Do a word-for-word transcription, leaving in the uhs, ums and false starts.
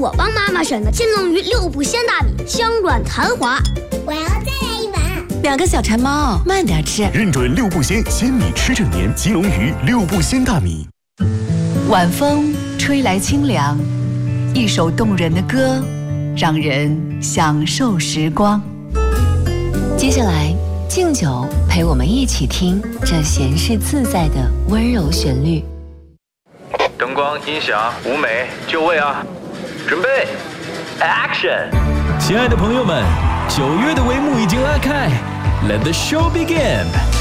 我帮妈妈选的金龙鱼六步鲜大米，香软弹滑。 我要再来一碗。 两个小馋猫，慢点吃。 认准六步鲜，鲜米吃正年，金龙鱼六步鲜大米。 晚风吹来清凉，一首动人的歌，让人享受时光。接下来，敬酒陪我们一起听这闲适自在的温柔旋律。 灯光、音响、舞美，就位啊！准备 ，Action！ 亲爱的朋友们，九月的帷幕已经拉开 ，Let the show begin！